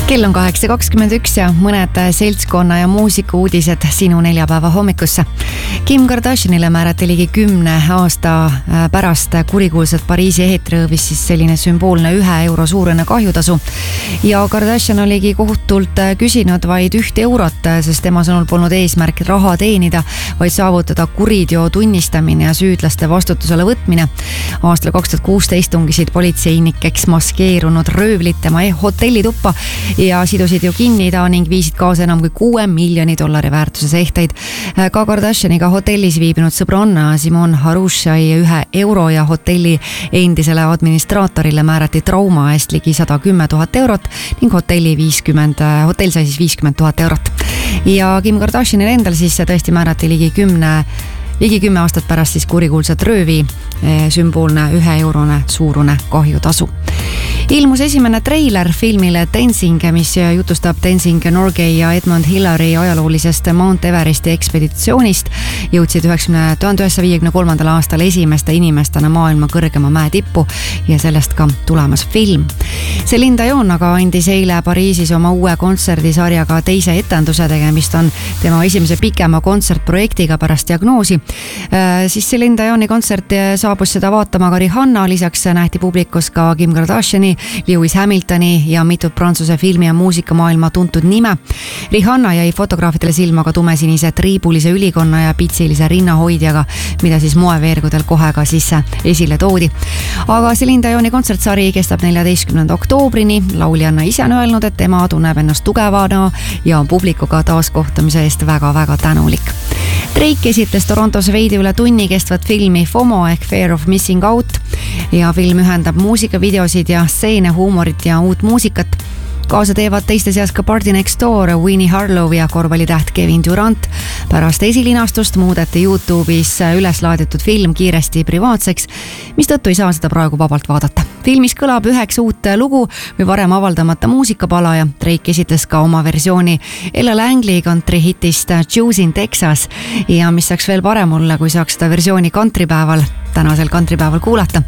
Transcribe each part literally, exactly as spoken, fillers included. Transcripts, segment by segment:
Kell on kaheksa kakskümmend üks ja mõned seltskonna ja muusika uudised sinu neljapäeva hommikusse. Kim Kardashianile määrati ligi kümne aasta pärast kurikuulsat Pariisi ehitrõõvis siis selline sümboolne ühe euro suurene kahjutasu. Ja Kardashian oligi kohtult küsinud vaid üht eurot, sest tema sõnul polnud eesmärk raha teenida, vaid saavutada kuriteo tunnistamine ja süüdlaste vastutusele võtmine. Aastal kaks tuhat kuusteist tungisid politseinikeks maskeerunud röövlid tema hotellituppa ja sidusid ju kinni ta ning viisid kaasa enam kui kuue miljoni dollari väärtuses ehteid. Ka Kardashianiga hotellis viibinud sõbranna Simon Harouche sai ühe euro ja hotelli endisele administraatorile määrati trauma eest ligi sada kümme tuhat eurot ning hotelli viiskümmend, hotell sai siis viiskümmend tuhat eurot. Ja Kim Kardashianile endal siis tõesti määrati ligi kümne Ligi kümme aastat pärast siis kurikuulsat röövi sümboolne ühe eurone suurune kahjutasu. Ilmus esimene treiler filmile Tenzing, mis jutustab Tenzing Norgay ja Edmund Hillary ajaloolisest Mount Everesti ekspeditsioonist. Jõudsid tuhande üheksasaja viiekümne kolmandal aastal esimeste inimestena maailma kõrgema mäe tippu ja sellest ka tulemas film. Celine Dion aga andis eile Pariisis oma uue kontserdisarjaga teise etenduse, tegemist on tema esimese pikema kontsertprojektiga pärast diagnoosi. Siis Celine Dioni kontsert saabus seda vaatama ka Rihanna, lisaks nähti publikus ka Kim Kardashiani, Lewis Hamiltoni ja mitud Prantsuse filmi ja muusikamaailma tuntud nime. Rihanna jäi fotograafidele silma ka tumesinise triibulise ülikonna ja pitsilise rinnahoidjaga, mida siis moeveergudel kohe ka sisse esile toodi. Aga Celine Dioni kontsertsari kestab neljateistkümnenda oktoobrini. Lauljanna ise on öelnud, et tema tunneb ennast tugevana ja on publikuga taaskohtamise eest väga-väga tänulik. Drake esitles Torontos veidi üle tunni kestvat filmi FOMO ehk Fear of Missing Out ja film ühendab muusikavideosid ja stseene, huumorit ja uut muusikat. Kaasa teevad teiste seas ka Party Next Door, Winnie Harlow ja korvpallitäht Kevin Durant. Pärast esilinastust muudeti YouTube'is üles laaditud film kiiresti privaatseks, mis tõttu ei saa seda praegu vabalt vaadata. Filmis kõlab üheks uut lugu või varem avaldamata muusikapala ja Drake esitles ka oma versiooni Ella Langley country hitist Choosing Texas ja mis saaks veel parem olla, kui saaks seda versiooni countrypäeval, tänasel countrypäeval kuulata.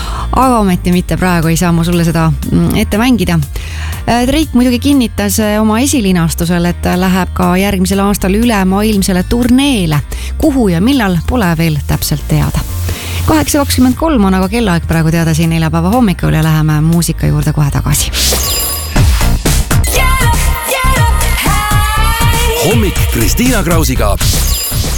Aga ometi mitte praegu ei saa ma sulle seda ette mängida. Drake muidugi kinnitas oma esilinastusel, et läheb ka järgmisel aastal ülemaailmsele turneele. Kuhu ja millal pole veel täpselt teada. kaheksa kakskümmend kolm on aga kellaaeg praegu teada siin neljapäeva hommikul ja läheme muusika juurde kohe tagasi. Hommik Kristiina Krausiga.